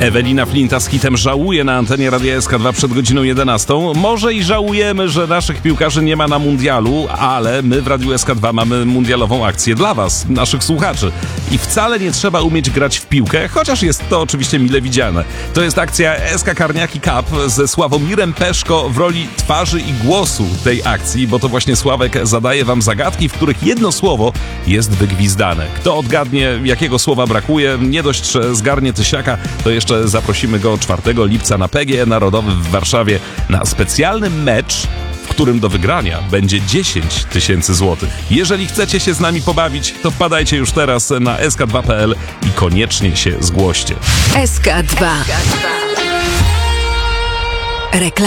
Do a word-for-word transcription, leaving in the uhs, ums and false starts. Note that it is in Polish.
Ewelina Flinta z hitem Żałuje na antenie Radia S K dwa przed godziną jedenastą. Może i żałujemy, że naszych piłkarzy nie ma na mundialu, ale my w Radiu S K dwa mamy mundialową akcję dla was, naszych słuchaczy. I wcale nie trzeba umieć grać w piłkę, chociaż jest to oczywiście mile widziane. To jest akcja S K Karniaki Cup ze Sławomirem Peszko w roli twarzy i głosu tej akcji, bo to właśnie Sławek zadaje wam zagadki, w których jedno słowo jest wygwizdane. Kto odgadnie, jakiego słowa brakuje, nie dość, że zgarnie tysiaka, to jeszcze zaprosimy go czwartego lipca na P G E Narodowy w Warszawie na specjalny mecz, w którym do wygrania będzie dziesięć tysięcy złotych. Jeżeli chcecie się z nami pobawić, to wpadajcie już teraz na S K dwa kropka P L i koniecznie się zgłoście. S K dwa. Reklama.